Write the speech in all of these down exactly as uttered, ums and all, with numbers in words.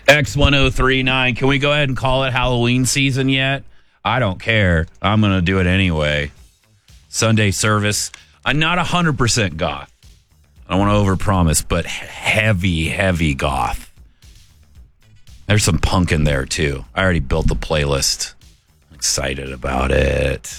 X ten thirty-nine. Can we go ahead and call it Halloween season yet? I don't care. I'm going to do it anyway. Sunday service. I'm not one hundred percent goth. I don't want to overpromise, but heavy, heavy goth. There's some punk in there, too. I already built the playlist. I'm excited about it.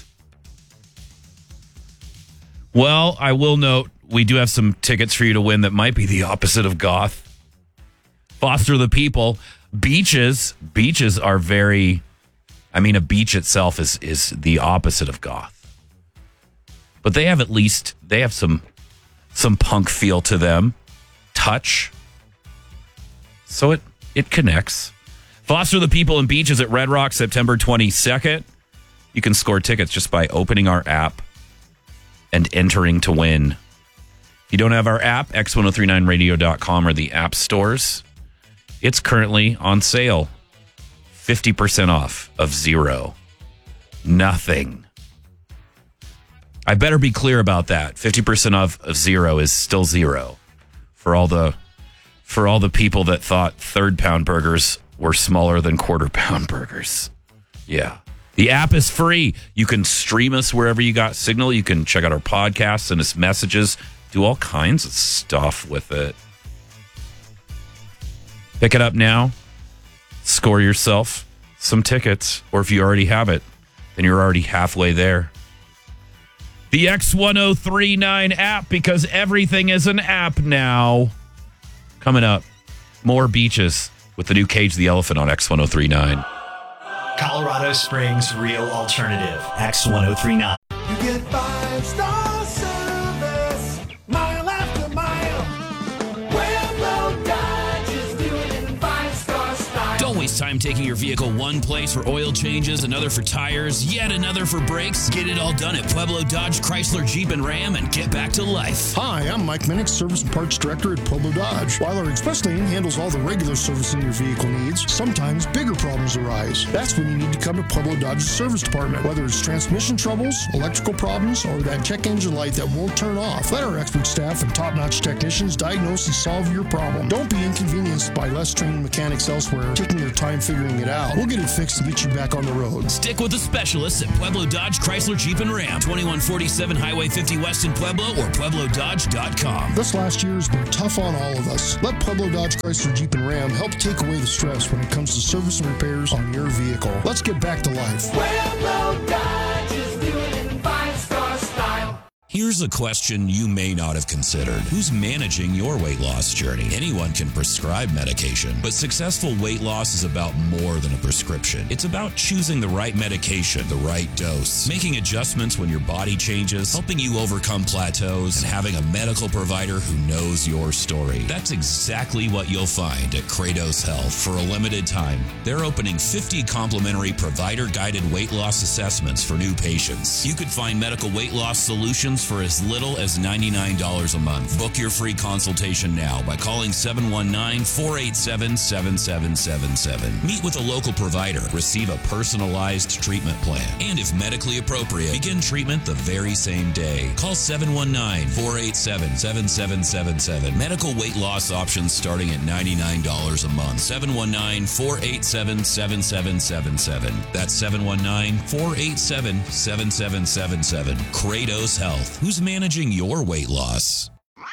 Well, I will note, we do have some tickets for you to win that might be the opposite of goth. Foster the People. Beaches. Beaches are very... I mean, a beach itself is, is the opposite of goth. But they have at least... They have some, some punk feel to them. Touch. So it, it connects. Foster the People and Beaches at Red Rock, September twenty-second. You can score tickets just by opening our app and entering to win. If you don't have our app, x ten thirty-nine radio dot com or the app stores, it's currently on sale. fifty percent off of zero. Nothing. I better be clear about that. fifty percent off of zero is still zero. For all the for all the people that thought third pound burgers were smaller than quarter pound burgers. Yeah. The app is free. You can stream us wherever you got signal. You can check out our podcasts, send us messages, do all kinds of stuff with it. Pick it up now. Score yourself some tickets. Or if you already have it, then you're already halfway there. The X ten thirty-nine app, because everything is an app now. Coming up, more beaches with the new Cage the Elephant on X ten thirty-nine. Colorado Springs Real Alternative, X ten thirty-nine. You get five-star service, mile after mile. Pueblo Dodge is doing it in five-star style. Don't waste time taking your vehicle one place for oil changes, another for tires, yet another for brakes. Get it all done at Pueblo Dodge, Chrysler, Jeep, and Ram and get back to life. Hi, I'm Mike Minnick, Service and Parts Director at Pueblo Dodge. While our express lane handles all the regular servicing your vehicle needs, sometimes bigger problems arise. That's when you need to come to Pueblo Dodge's service department. Whether it's transmission troubles, electrical problems, or that check engine light that won't turn off, let our expert staff and top-notch technicians diagnose and solve your problem. Don't be inconvenienced by less trained mechanics elsewhere taking their time figuring it out. We'll get it fixed and get you back on the road. Stick with the specialists at Pueblo Dodge, Chrysler, Jeep, and Ram. twenty-one forty-seven Highway fifty West in Pueblo or pueblo dodge dot com. This last year has been tough on all of us. Let Pueblo Dodge, Chrysler, Jeep, and Ram help take away the stress when it comes to service and repairs on your vehicle. Let's get back to life. Pueblo Dodge is doing it in five-star style. Here's a question you may not have considered. Who's managing your weight loss journey? Anyone can prescribe medication, but successful weight loss is about more than a prescription. It's about choosing the right medication, the right dose, making adjustments when your body changes, helping you overcome plateaus, and having a medical provider who knows your story. That's exactly what you'll find at Kratos Health. For a limited time, they're opening fifty complimentary provider-guided weight loss assessments for new patients. You could find medical weight loss solutions for as little as ninety-nine dollars a month. Book your free consultation now by calling seven one nine, four eight seven, seven seven seven seven. Meet with a local provider. Receive a personalized treatment plan. And if medically appropriate, begin treatment the very same day. Call seven one nine, four eight seven, seven seven seven seven. Medical weight loss options starting at ninety-nine dollars a month. seven one nine, four eight seven, seven seven seven seven. That's seven one nine, four eight seven, seven seven seven seven. Kratos Health. Who's managing your weight loss?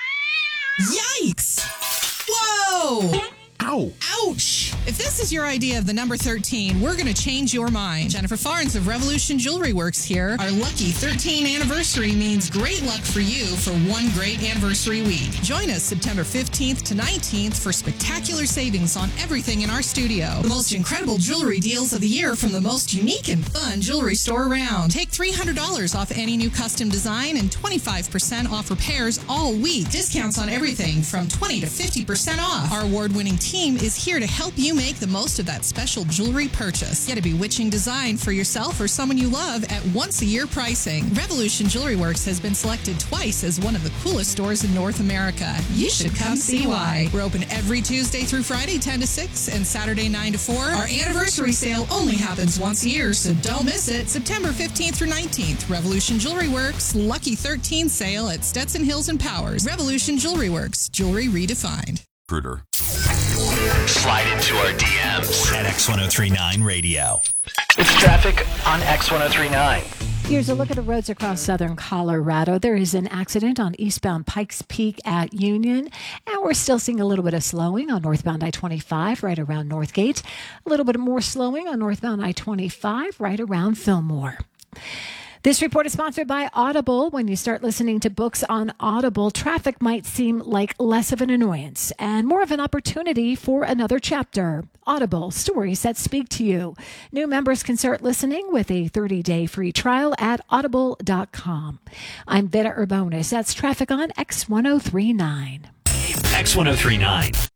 Yikes! Whoa! Ow! Ouch! If this is your idea of the number thirteen, we're going to change your mind. Jennifer Farnes of Revolution Jewelry Works here. Our lucky thirteen anniversary means great luck for you for one great anniversary week. Join us September fifteenth to nineteenth for spectacular savings on everything in our studio. The most incredible jewelry deals of the year from the most unique and fun jewelry store around. Take three hundred dollars off any new custom design and twenty-five percent off repairs all week. Discounts on everything from twenty to fifty percent off. Our award-winning team is here to help you make the most of that special jewelry purchase. Get a bewitching design for yourself or someone you love at once-a-year pricing. Revolution Jewelry Works has been selected twice as one of the coolest stores in North America. You should come see why. We're open every Tuesday through Friday, ten to six, and Saturday, nine to four. Our anniversary sale only happens once a year, so don't miss it. September fifteenth through nineteenth, Revolution Jewelry Works, Lucky thirteen sale at Stetson Hills and Powers. Revolution Jewelry Works, jewelry redefined. Recruiter. Slide into our D Ms at X ten thirty-nine Radio. It's traffic on X ten thirty-nine. Here's a look at the roads across southern Colorado. There is an accident on eastbound Pikes Peak at Union, and we're still seeing a little bit of slowing on northbound I twenty-five right around Northgate. A little bit more slowing on northbound I twenty-five right around Fillmore. This report is sponsored by Audible. When you start listening to books on Audible, traffic might seem like less of an annoyance and more of an opportunity for another chapter. Audible, stories that speak to you. New members can start listening with a thirty-day free trial at audible dot com. I'm Veda Urbonis. That's traffic on X ten thirty-nine. X ten thirty-nine.